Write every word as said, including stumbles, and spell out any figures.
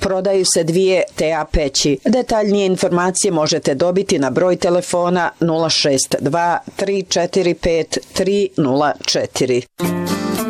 Prodaju se dvije T A peći. Detaljnije informacije možete dobiti na broj telefona nula šest dva tri četiri pet tri nula četiri.